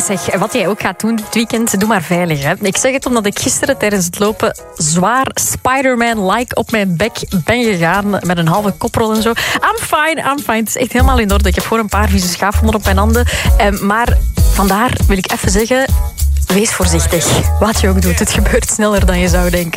Zeg, wat jij ook gaat doen dit weekend, doe maar veilig. Hè? Ik zeg het omdat ik gisteren tijdens het lopen zwaar Spider-Man-like op mijn bek ben gegaan. Met een halve koprol en zo. I'm fine. Het is echt helemaal in orde. Ik heb gewoon een paar vieze schaafwonden op mijn handen. Maar vandaar wil ik even zeggen, wees voorzichtig. Wat je ook doet, het gebeurt sneller dan je zou denken.